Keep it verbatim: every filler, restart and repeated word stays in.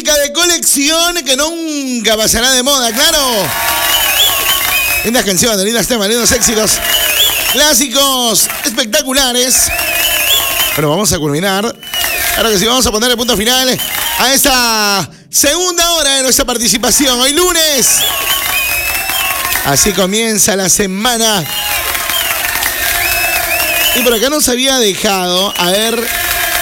música de colección que nunca pasará de moda, claro. Lindas canciones, lindas temas, lindos éxitos. Clásicos espectaculares. Bueno, vamos a culminar. Claro que sí, vamos a poner el punto final a esta segunda hora de nuestra participación. Hoy lunes. Así comienza la semana. Y por acá nos había dejado, a ver...